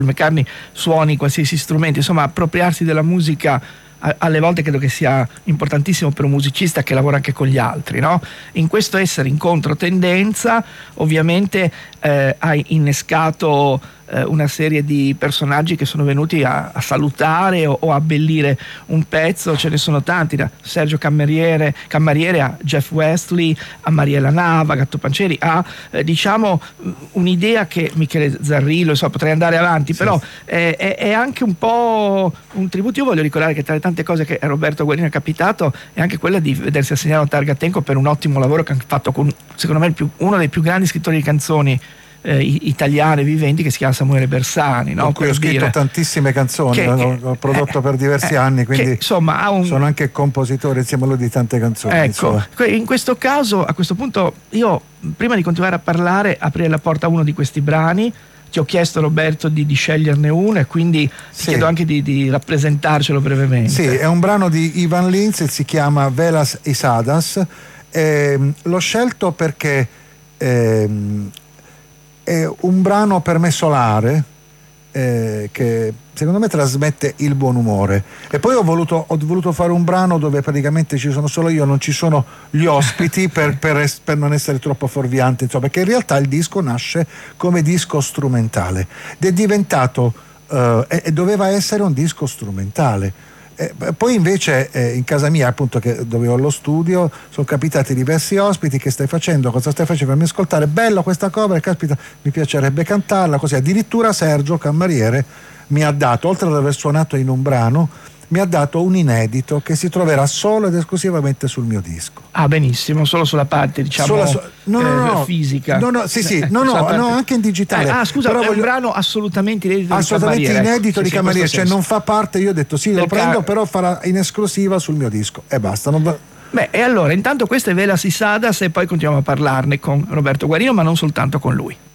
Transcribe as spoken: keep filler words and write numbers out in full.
McCartney suoni qualsiasi strumento, insomma appropriarsi della musica alle volte credo che sia importantissimo per un musicista che lavora anche con gli altri, no? In questo essere in controtendenza ovviamente eh, hai innescato eh, una serie di personaggi che sono venuti a, a salutare o, o a abbellire un pezzo. Ce ne sono tanti, da Sergio Cammariere, Cammariere a Jeff Wesley, a Mariella Nava, Gatto Pancieri, a eh, diciamo un'idea che Michele Zarrillo, so, potrei andare avanti, sì, però è, è, è anche un po' un tributo. Io voglio ricordare che tra le tante cose che a Roberto Guarino è capitato è anche quella di vedersi assegnato a Targa Tenco per un ottimo lavoro che ha fatto con, secondo me, il più, uno dei più grandi scrittori di canzoni Eh, italiane viventi, che si chiama Samuele Bersani, no? Con cui ho scritto dire. tantissime canzoni, che, che, l'ho prodotto eh, per diversi eh, anni, quindi che, insomma, ha un... sono anche compositore insieme a lui di tante canzoni. Ecco, insomma. In questo caso, a questo punto, io prima di continuare a parlare, aprire la porta a uno di questi brani. Ti ho chiesto, Roberto, di, di sceglierne uno, e quindi sì, ti chiedo anche di, di rappresentarcelo brevemente. Sì, è un brano di Ivan Lins, si chiama Velas y Hadas. Eh, l'ho scelto perché eh, è un brano per me solare, eh, che secondo me trasmette il buon umore. E poi ho voluto, ho voluto fare un brano dove praticamente ci sono solo io, non ci sono gli ospiti, per, per, per non essere troppo fuorviante, insomma, perché in realtà il disco nasce come disco strumentale ed è diventato eh, e, e doveva essere un disco strumentale. Eh, poi invece eh, in casa mia, appunto, che, dove ho lo studio, sono capitati diversi ospiti. Che stai facendo? Cosa stai facendo? Fammi ascoltare. Bello questa cover, caspita, mi piacerebbe cantarla, così. Addirittura Sergio Cammariere mi ha dato, oltre ad aver suonato in un brano, mi ha dato un inedito che si troverà solo ed esclusivamente sul mio disco. Ah, benissimo, solo sulla parte, diciamo, su- no, no, no, no, fisica. No, no, sì, sì, eh, no, no, no, anche in digitale. Eh, ah, scusa, però è voglio... un brano assolutamente inedito assolutamente di Cammariere. inedito sì, di sì, Cammariere, cioè senso. non fa parte. Io ho detto sì, lo Perché... prendo, però farà in esclusiva sul mio disco e basta. Non... Beh, e allora intanto questa è Velas y Hadas e poi continuiamo a parlarne con Roberto Guarino, ma non soltanto con lui.